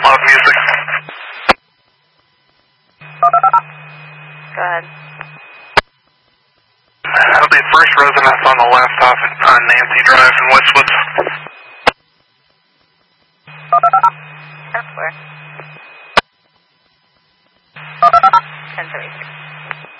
Loud music. Go ahead. The first residence on the left off on Nancy Drive in Westwood. That's where.